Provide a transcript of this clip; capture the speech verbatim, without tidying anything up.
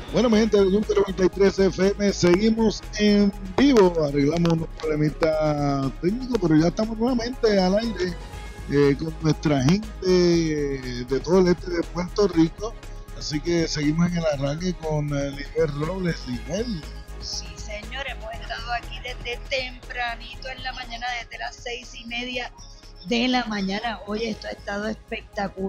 Bueno, mi gente de Junta noventa y tres F M, seguimos en vivo. Arreglamos un problemita técnico, pero ya estamos nuevamente al aire eh, con nuestra gente eh, de todo el este de Puerto Rico. Así que seguimos en el arranque con eh, Lisbeth Robles. Lisbeth. Sí, señor, hemos estado aquí desde tempranito en la mañana, desde las seis y media de la mañana. Hoy esto ha estado espectacular.